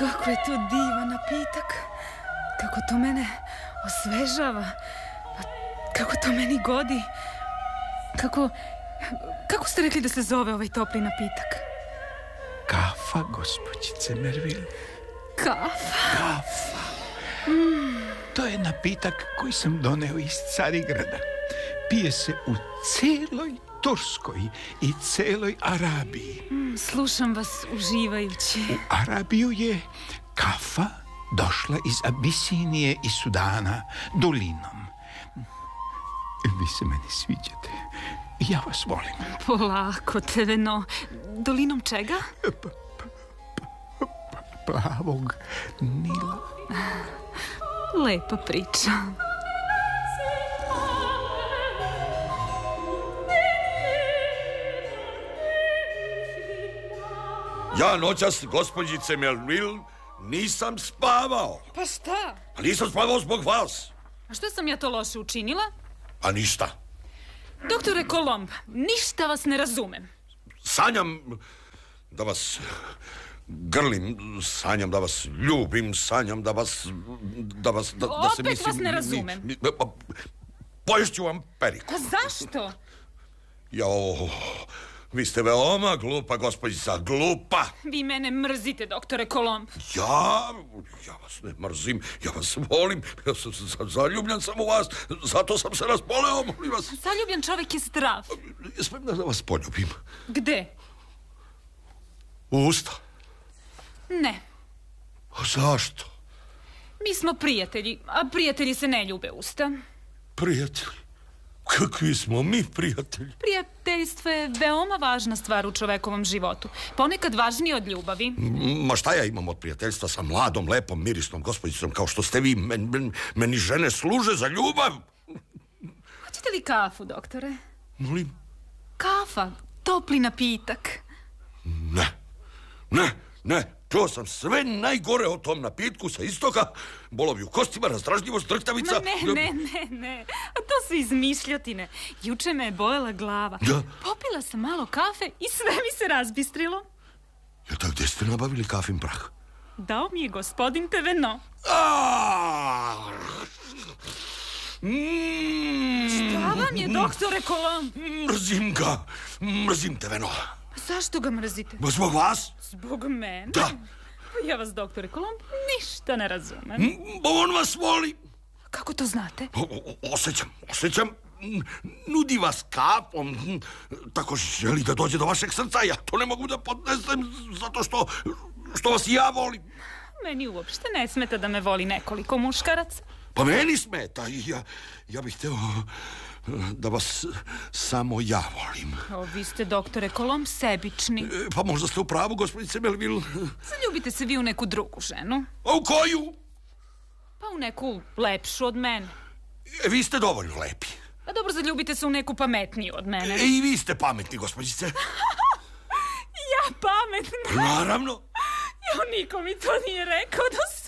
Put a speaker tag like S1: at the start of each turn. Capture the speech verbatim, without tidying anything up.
S1: Kako je to divan napitak. Kako to mene osvežava. Kako to meni godi. Kako... Kako ste rekli da se zove ovaj topli napitak?
S2: Kafa, gospođice Merville.
S1: Kafa?
S2: Kafa. Mm. To je napitak koji sam doneo iz Carigrada. Pije se u celoj Turskoj i celoj Arabiji.
S1: Mm, slušam vas uživajući.
S2: U Arabiju je kafa došla iz Abisinije i Sudana dolinom. Vi se meni sviđate. Ja vas volim.
S1: Polako, Teveno. Dolinom čega?
S2: Pa, pa, pa, pa, plavog Nila.
S1: Lepa priča.
S3: Ja noćas, gospođice Melville, nisam spavao.
S1: Pa šta?
S3: A nisam spavao zbog vas.
S1: A što sam ja to loše učinila?
S3: A ništa.
S1: Doktore Kolomb, ništa vas ne razumem.
S3: Sanjam da vas grlim, sanjam da vas ljubim, sanjam da vas... Da vas da, da se
S1: Opet
S3: mislim,
S1: vas ne razumem.
S3: Mi, mi, poješću vam periku.
S1: A zašto?
S3: Jao, vi ste veoma glupa, gospođica, glupa.
S1: Vi mene mrzite, doktore Kolomb.
S3: Ja, ja vas ne mrzim, ja vas volim, ja sam zaljubljan sam u vas, zato sam se razboleo, molim vas.
S1: Zaljubljan čovjek je zdrav.
S3: Smijem da vas poljubim.
S1: Gde?
S3: U usta.
S1: Ne.
S3: A zašto?
S1: Mi smo prijatelji, a prijatelji se ne ljube usta.
S3: Prijatelji? Kakvi smo mi prijatelji?
S1: Prijateljstvo je veoma važna stvar u čovekovom životu. Ponekad važnije od ljubavi.
S3: Ma šta ja imam od prijateljstva sa mladom, lepom, mirisnom gospođicom kao što ste vi? Men, men, meni žene služe za ljubav.
S1: Hoćete li kafu, doktore?
S3: Molim?
S1: Kafa, topli napitak.
S3: Ne, ne, ne. Čuo sam sve najgore o tom napitku sa istoka. Bolovi u kostima, razdražljivost, drhtavica.
S1: Ma ne, ne, ne, ne. A to su izmišljotine. Juče me je bolela glava.
S3: Da?
S1: Popila sam malo kafe i sve mi se razbistrilo.
S3: Ja, tak, gde ste nabavili kafin prah?
S1: Dao mi je gospodin Teveno.
S3: Mm.
S1: Šta vam je, doktore Kolomb?
S3: Mrzim ga. Mrzim Teveno.
S1: Zašto ga mrzite?
S3: Zbog vas?
S1: Zbog mene?
S3: Da.
S1: Ja vas, doktore Kolomb, ništa ne razumem.
S3: On vas voli.
S1: Kako to znate?
S3: O, o, osjećam, osjećam. Nudi vas kafom. Tako želi da dođe do vašeg srca. Ja to ne mogu da podnesem zato što, što vas ja volim.
S1: Meni uopšte ne smeta da me voli nekoliko muškaraca.
S3: Pa meni smeta. Ja, ja bih hteo da vas samo ja volim.
S1: O, vi ste, doktore Kolomb, sebični.
S3: E, pa možda ste u pravu, gospođice Melville.
S1: Zaljubite se vi u neku drugu ženu.
S3: A u koju?
S1: Pa u neku lepšu od mene.
S3: E, vi ste dovoljno lepi.
S1: Pa dobro, zaljubite se u neku pametniju od mene.
S3: E, i vi ste pametni, gospođice.
S1: Ja pametna?
S3: Naravno.
S1: Jo, niko mi to nije rekao do